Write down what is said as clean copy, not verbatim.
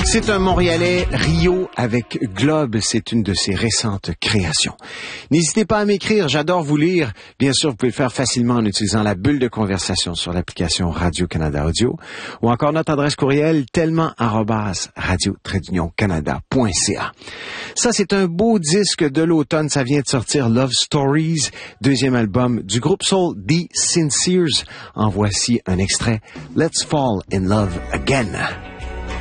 C'est un Montréalais, Rio, avec Globe. C'est une de ses récentes créations. N'hésitez pas à m'écrire, j'adore vous lire. Bien sûr, vous pouvez le faire facilement en utilisant la bulle de conversation sur l'application Radio-Canada Audio ou encore notre adresse courriel tellement@radio-canada.ca. Ça, c'est un beau disque de l'automne. Ça vient de sortir, Love Stories, deuxième album du groupe soul The Sinceres. En voici un extrait, Let's Fall in Love Again.